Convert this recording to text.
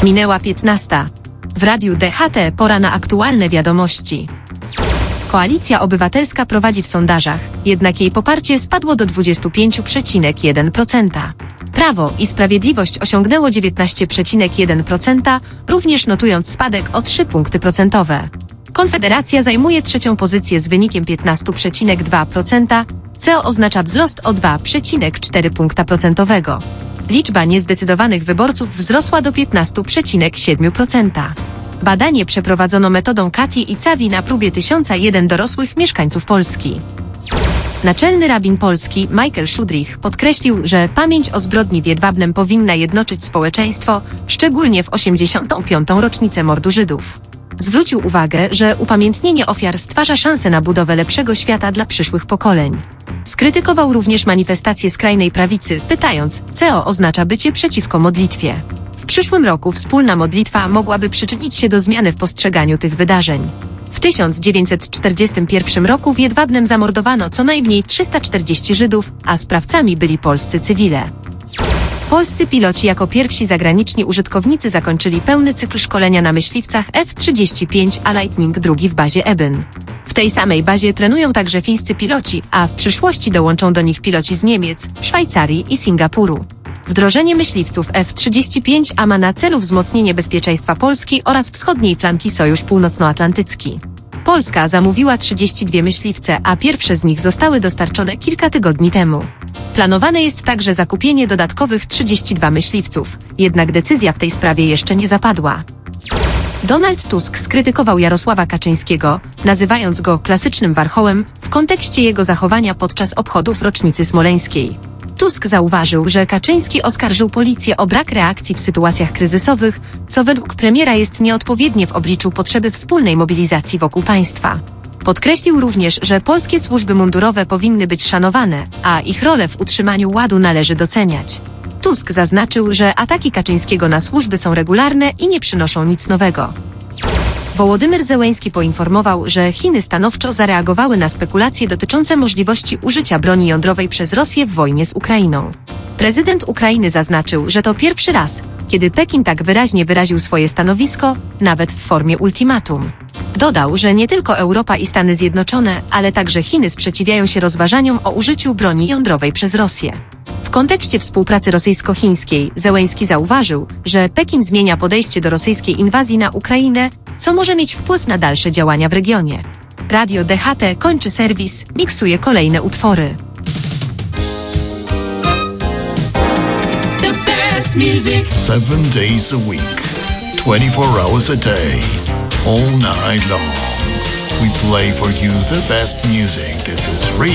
Minęła 15. W Radiu DHT pora na aktualne wiadomości. Koalicja Obywatelska prowadzi w sondażach, jednak jej poparcie spadło do 25,1%. Prawo i Sprawiedliwość osiągnęło 19,1%, również notując spadek o 3 punkty procentowe. Konfederacja zajmuje trzecią pozycję z wynikiem 15,2%, co oznacza wzrost o 2,4 punkta procentowego. Liczba niezdecydowanych wyborców wzrosła do 15,7%. Badanie przeprowadzono metodą Kati i Cawi na próbie 1001 dorosłych mieszkańców Polski. Naczelny rabin polski Michael Szudrich podkreślił, że pamięć o zbrodni w Jedwabnem powinna jednoczyć społeczeństwo, szczególnie w 85. rocznicę mordu Żydów. Zwrócił uwagę, że upamiętnienie ofiar stwarza szansę na budowę lepszego świata dla przyszłych pokoleń. Skrytykował również manifestacje skrajnej prawicy, pytając, co oznacza bycie przeciwko modlitwie. W przyszłym roku wspólna modlitwa mogłaby przyczynić się do zmiany w postrzeganiu tych wydarzeń. W 1941 roku w Jedwabnem zamordowano co najmniej 340 Żydów, a sprawcami byli polscy cywile. Polscy piloci jako pierwsi zagraniczni użytkownicy zakończyli pełny cykl szkolenia na myśliwcach F-35, a Lightning II w bazie Eben. W tej samej bazie trenują także fińscy piloci, a w przyszłości dołączą do nich piloci z Niemiec, Szwajcarii i Singapuru. Wdrożenie myśliwców F-35A ma na celu wzmocnienie bezpieczeństwa Polski oraz wschodniej flanki Sojusz Północnoatlantycki. Polska zamówiła 32 myśliwce, a pierwsze z nich zostały dostarczone kilka tygodni temu. Planowane jest także zakupienie dodatkowych 32 myśliwców, jednak decyzja w tej sprawie jeszcze nie zapadła. Donald Tusk skrytykował Jarosława Kaczyńskiego, nazywając go klasycznym warchołem w kontekście jego zachowania podczas obchodów rocznicy smoleńskiej. Tusk zauważył, że Kaczyński oskarżył policję o brak reakcji w sytuacjach kryzysowych, co według premiera jest nieodpowiednie w obliczu potrzeby wspólnej mobilizacji wokół państwa. Podkreślił również, że polskie służby mundurowe powinny być szanowane, a ich rolę w utrzymaniu ładu należy doceniać. Tusk zaznaczył, że ataki Kaczyńskiego na służby są regularne i nie przynoszą nic nowego. Wołodymyr Zełenski poinformował, że Chiny stanowczo zareagowały na spekulacje dotyczące możliwości użycia broni jądrowej przez Rosję w wojnie z Ukrainą. Prezydent Ukrainy zaznaczył, że to pierwszy raz, kiedy Pekin tak wyraźnie wyraził swoje stanowisko, nawet w formie ultimatum. Dodał, że nie tylko Europa i Stany Zjednoczone, ale także Chiny sprzeciwiają się rozważaniom o użyciu broni jądrowej przez Rosję. W kontekście współpracy rosyjsko-chińskiej Zełenski zauważył, że Pekin zmienia podejście do rosyjskiej inwazji na Ukrainę, co może mieć wpływ na dalsze działania w regionie. Radio DHT kończy serwis, miksuje kolejne utwory. The best music. 7 days a week, 24 hours a day, all night long. We play for you the best music. This is